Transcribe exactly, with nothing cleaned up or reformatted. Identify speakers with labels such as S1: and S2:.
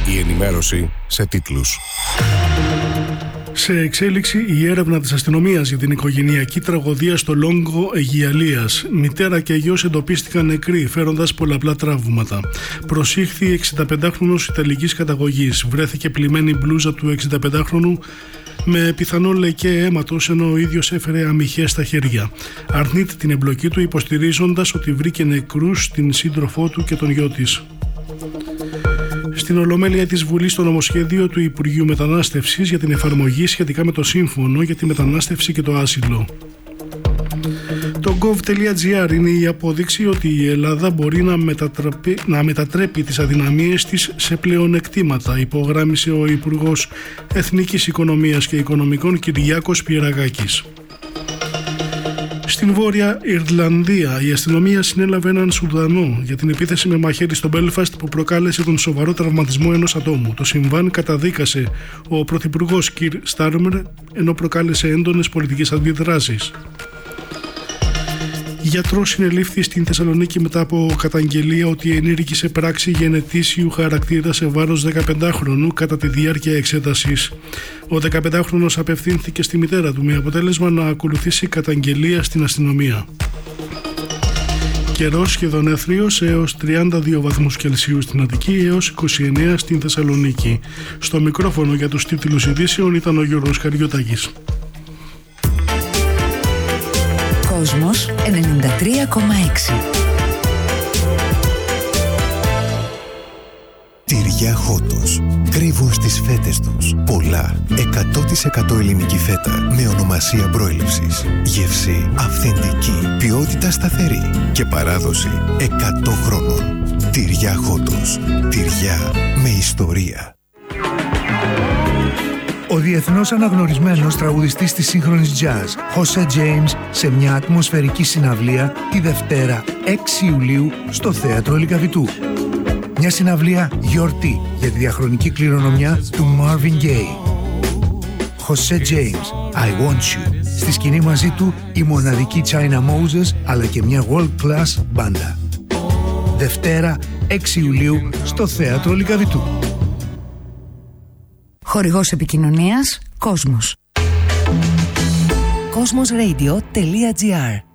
S1: Η ενημέρωση σε τίτλους.
S2: Σε εξέλιξη η έρευνα της αστυνομίας για την οικογενειακή τραγωδία στο Λόγκο Αιγιαλίας. Μητέρα και γιος εντοπίστηκαν νεκροί, φέροντας πολλαπλά τραύματα. Προσήχθη εξηνταπεντάχρονος Ιταλικής καταγωγής. Βρέθηκε πλημμένη μπλούζα του εξηνταπεντάχρονου με πιθανό λεκέ αίματος, ενώ ο ίδιος έφερε αμυχές στα χέρια. Αρνείται την εμπλοκή του, υποστηρίζοντας ότι βρήκε νεκρούς την σύντροφό του και τον γιο της. Στην Ολομέλεια της Βουλής το νομοσχέδιο του Υπουργείου Μετανάστευσης για την εφαρμογή σχετικά με το Σύμφωνο για τη Μετανάστευση και το Άσυλο. Το gov.gr είναι η απόδειξη ότι η Ελλάδα μπορεί να, να μετατρέπει τις αδυναμίες της σε πλεονεκτήματα, υπογράμμισε ο Υπουργός Εθνικής Οικονομίας και Οικονομικών Κυριάκος Πιεραγάκης. Στην Βόρεια Ιρλανδία, η αστυνομία συνέλαβε έναν Σουδανό για την επίθεση με μαχαίρι στο Μπέλφαστ που προκάλεσε τον σοβαρό τραυματισμό ενός ατόμου. Το συμβάν καταδίκασε ο Πρωθυπουργός Κιρ Στάρμερ, ενώ προκάλεσε έντονες πολιτικές αντιδράσεις. Γιατρός συνελήφθη στην Θεσσαλονίκη μετά από καταγγελία ότι ενήργησε πράξη γενετήσιου χαρακτήρα σε βάρος δεκαπεντάχρονου κατά τη διάρκεια εξέτασης. Ο δεκαπεντάχρονος απευθύνθηκε στη μητέρα του με αποτέλεσμα να ακολουθήσει καταγγελία στην αστυνομία. Καιρός σχεδόν έθριος έως τριάντα δύο βαθμούς Κελσίου στην Αττική έως είκοσι εννέα στην Θεσσαλονίκη. Στο μικρόφωνο για τους τίτλους ειδήσεων ήταν ο Γιώργος Καριωτάκης.
S3: Κόσμος ενενήντα τρία κόμμα έξι.
S4: Τυριά Χότος. Κρύβουν στις φέτες τους πολλά εκατό τοις εκατό ελληνική φέτα με ονομασία προέλευσης. Γεύση αυθεντική, ποιότητα σταθερή και παράδοση εκατό χρόνων. Τυριά Χότος. Τυριά με ιστορία.
S5: Ο διεθνώς αναγνωρισμένος τραγουδιστής της σύγχρονης jazz, Jose James, σε μια ατμοσφαιρική συναυλία τη Δευτέρα έξι Ιουλίου στο Θέατρο Λυκαβητού. Μια συναυλία γιορτή για τη διαχρονική κληρονομιά του Marvin Gaye. Jose James, I Want You. Στη σκηνή μαζί του η μοναδική China Moses, αλλά και μια world class μπάντα. Δευτέρα έξι Ιουλίου στο Θέατρο Λυκαβητού.
S3: Χορηγός επικοινωνίας Κόσμος. κοσμos radio τελεία τζι άρ